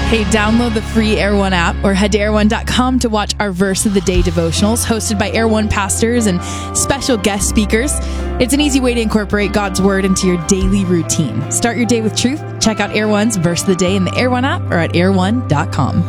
Hey, download the free Air One app or head to air1.com to watch our Verse of the Day devotionals hosted by Air One pastors and special guest speakers. It's an easy way to incorporate God's Word into your daily routine. Start your day with truth. Check out Air One's Verse of the Day in the Air One app or at air1.com.